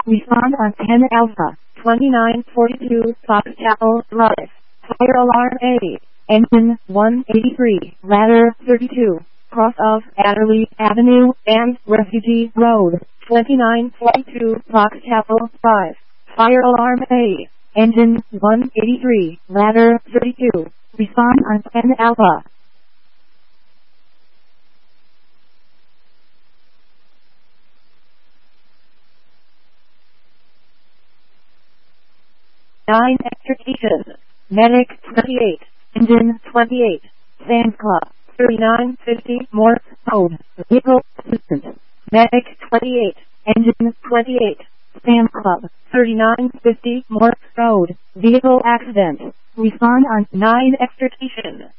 Respond on 10 Alpha. 2942 Fox Chapel Drive. Fire alarm A. Engine 183. Ladder 32. Cross of Adderley Avenue and Refugee Road. 2942 Fox Chapel Drive. Fire alarm A. Engine 183. Ladder 32. Respond on 10 Alpha. Nine extrication. Medic 28. Engine 28. Sam's Club 3950 Morse Code. Vehicle assistant. Medic 28. Engine 28. Sam's Club 3950 Morse Road. Vehicle accident. Respond on 9 extrication.